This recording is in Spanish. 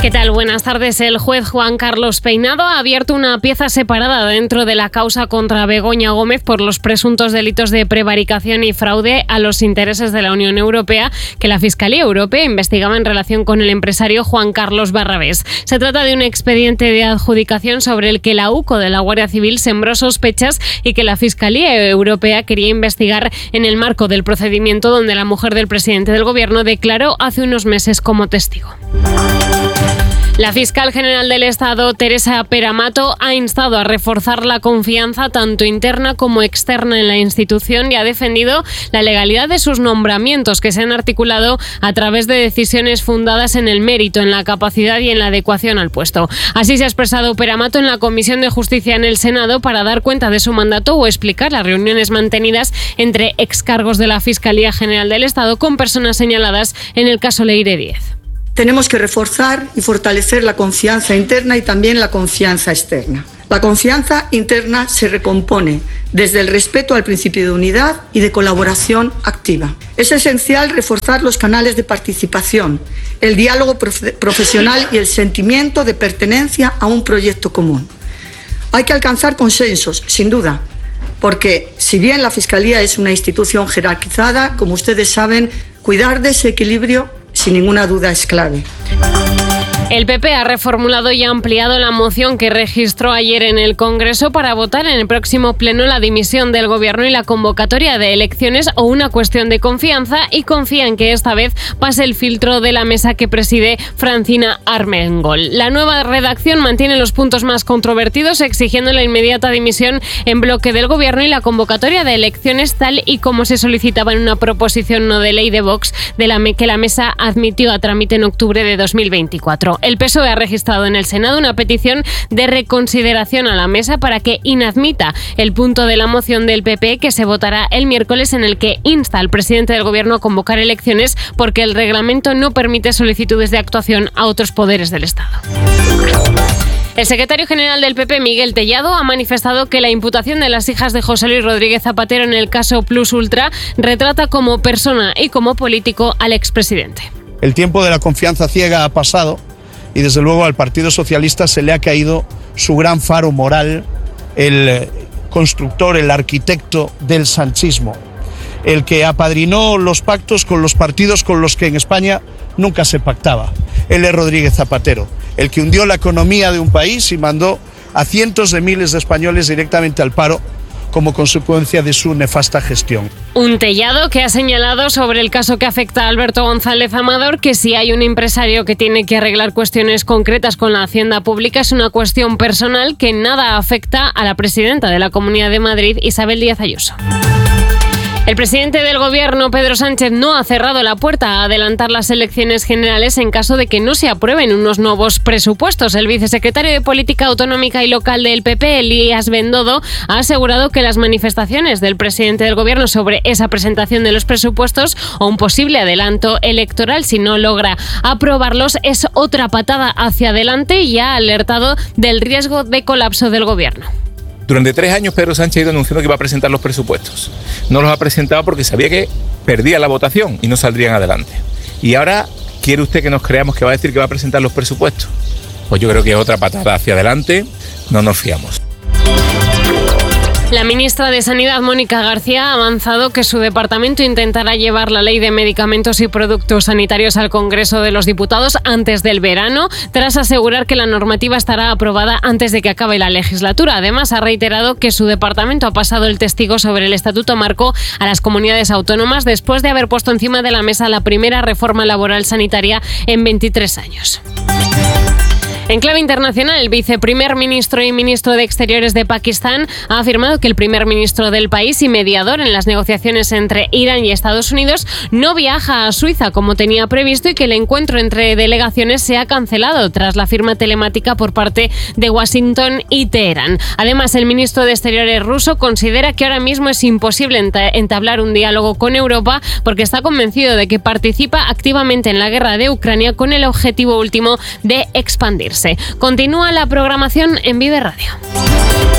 ¿Qué tal? Buenas tardes. El juez Juan Carlos Peinado ha abierto una pieza separada dentro de la causa contra Begoña Gómez por los presuntos delitos de prevaricación y fraude a los intereses de la Unión Europea que la Fiscalía Europea investigaba en relación con el empresario Juan Carlos Barrabés. Se trata de un expediente de adjudicación sobre el que la UCO de la Guardia Civil sembró sospechas y que la Fiscalía Europea quería investigar en el marco del procedimiento donde la mujer del presidente del Gobierno declaró hace unos meses como testigo. La fiscal general del Estado, Teresa Peramato, ha instado a reforzar la confianza tanto interna como externa en la institución y ha defendido la legalidad de sus nombramientos que se han articulado a través de decisiones fundadas en el mérito, en la capacidad y en la adecuación al puesto. Así se ha expresado Peramato en la Comisión de Justicia en el Senado para dar cuenta de su mandato o explicar las reuniones mantenidas entre excargos de la Fiscalía General del Estado con personas señaladas en el caso Leire Díez. Tenemos que reforzar y fortalecer la confianza interna y también la confianza externa. La confianza interna se recompone desde el respeto al principio de unidad y de colaboración activa. Es esencial reforzar los canales de participación, el diálogo profesional y el sentimiento de pertenencia a un proyecto común. Hay que alcanzar consensos, sin duda, porque si bien la Fiscalía es una institución jerarquizada, como ustedes saben, cuidar de ese equilibrio sin ninguna duda es clave. El PP ha reformulado y ampliado la moción que registró ayer en el Congreso para votar en el próximo pleno la dimisión del Gobierno y la convocatoria de elecciones o una cuestión de confianza, y confía en que esta vez pase el filtro de la mesa que preside Francina Armengol. La nueva redacción mantiene los puntos más controvertidos, exigiendo la inmediata dimisión en bloque del Gobierno y la convocatoria de elecciones tal y como se solicitaba en una proposición no de ley de Vox que la mesa admitió a trámite en octubre de 2024. El PSOE ha registrado en el Senado una petición de reconsideración a la mesa para que inadmita el punto de la moción del PP que se votará el miércoles, en el que insta al presidente del Gobierno a convocar elecciones porque el reglamento no permite solicitudes de actuación a otros poderes del Estado. El secretario general del PP, Miguel Tellado, ha manifestado que la imputación de las hijas de José Luis Rodríguez Zapatero en el caso Plus Ultra retrata como persona y como político al expresidente. El tiempo de la confianza ciega ha pasado y desde luego al Partido Socialista se le ha caído su gran faro moral, el constructor, el arquitecto del sanchismo, el que apadrinó los pactos con los partidos con los que en España nunca se pactaba. Él es Rodríguez Zapatero, el que hundió la economía de un país y mandó a cientos de miles de españoles directamente al paro como consecuencia de su nefasta gestión. Un Tellado que ha señalado sobre el caso que afecta a Alberto González Amador que si hay un empresario que tiene que arreglar cuestiones concretas con la hacienda pública es una cuestión personal que nada afecta a la presidenta de la Comunidad de Madrid, Isabel Díaz Ayuso. El presidente del Gobierno, Pedro Sánchez, no ha cerrado la puerta a adelantar las elecciones generales en caso de que no se aprueben unos nuevos presupuestos. El vicesecretario de Política Autonómica y Local del PP, Elías Bendodo, ha asegurado que las manifestaciones del presidente del Gobierno sobre esa presentación de los presupuestos o un posible adelanto electoral si no logra aprobarlos es otra patada hacia adelante, y ha alertado del riesgo de colapso del Gobierno. Durante 3 años Pedro Sánchez ha ido anunciando que iba a presentar los presupuestos. No los ha presentado porque sabía que perdía la votación y no saldrían adelante. Y ahora, ¿quiere usted que nos creamos que va a decir que va a presentar los presupuestos? Pues yo creo que es otra patada hacia adelante, no nos fiamos. La ministra de Sanidad, Mónica García, ha avanzado que su departamento intentará llevar la Ley de Medicamentos y Productos Sanitarios al Congreso de los Diputados antes del verano, tras asegurar que la normativa estará aprobada antes de que acabe la legislatura. Además, ha reiterado que su departamento ha pasado el testigo sobre el Estatuto Marco a las comunidades autónomas después de haber puesto encima de la mesa la primera reforma laboral sanitaria en 23 años. En clave internacional, el viceprimer ministro y ministro de Exteriores de Pakistán ha afirmado que el primer ministro del país y mediador en las negociaciones entre Irán y Estados Unidos no viaja a Suiza como tenía previsto y que el encuentro entre delegaciones se ha cancelado tras la firma telemática por parte de Washington y Teherán. Además, el ministro de Exteriores ruso considera que ahora mismo es imposible entablar un diálogo con Europa porque está convencido de que participa activamente en la guerra de Ucrania con el objetivo último de expandirse. Continúa la programación en Vive Radio.